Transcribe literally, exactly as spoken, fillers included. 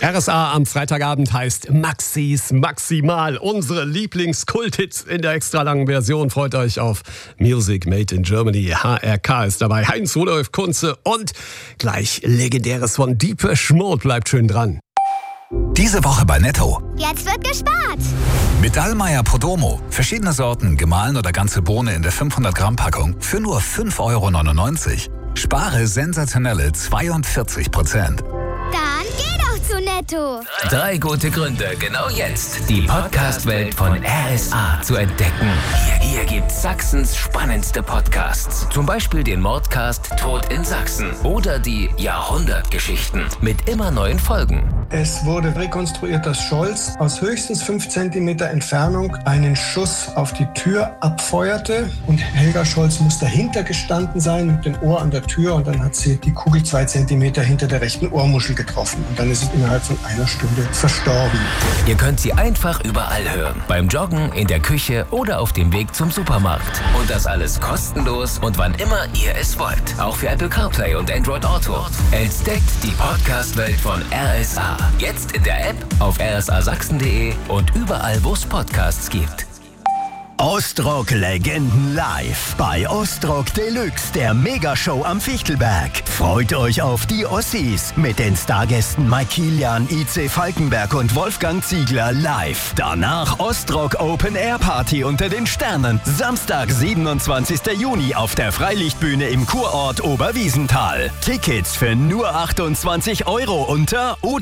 R S A am Freitagabend heißt Maxis Maximal. Unsere Lieblingskulthits in der extra langen Version. Freut euch auf Music Made in Germany. H R K ist dabei. Heinz Rudolf Kunze und gleich Legendäres von Depeche Mode. Bleibt schön dran. Diese Woche bei Netto. Jetzt wird gespart. Mit Dallmayr Podromo. Verschiedene Sorten, gemahlen oder ganze Bohne in der fünfhundert Gramm Packung für nur fünf Euro neunundneunzig. Spare sensationelle zweiundvierzig Prozent. Dann geh doch zu Netto. Drei gute Gründe, genau jetzt die Podcast-Welt von R S A zu entdecken. Hier, hier gibt's Sachsens spannendste Podcasts. Zum Beispiel den Mordcast Tod in Sachsen oder die Jahrhundertgeschichten mit immer neuen Folgen. Es wurde rekonstruiert, dass Scholz aus höchstens fünf Zentimeter Entfernung einen Schuss auf die Tür abfeuerte. Und Helga Scholz muss dahinter gestanden sein mit dem Ohr an der Tür. Und dann hat sie die Kugel zwei Zentimeter hinter der rechten Ohrmuschel getroffen. Und dann ist sie innerhalb von einer Stunde verstorben. Ihr könnt sie einfach überall hören. Beim Joggen, in der Küche oder auf dem Weg zum Supermarkt. Und das alles kostenlos und wann immer ihr es wollt. Auch für Apple CarPlay und Android Auto. Entdeckt die Podcast-Welt von R S A. Jetzt in der App, auf r s a sachsen punkt d e und überall, wo es Podcasts gibt. Ostrock-Legenden live bei Ostrock Deluxe, der Megashow am Fichtelberg. Freut euch auf die Ossis mit den Stargästen Mike Kilian, I C Falkenberg und Wolfgang Ziegler live. Danach Ostrock Open Air Party unter den Sternen. Samstag, siebenundzwanzigster Juni auf der Freilichtbühne im Kurort Oberwiesenthal. Tickets für nur achtundzwanzig Euro unter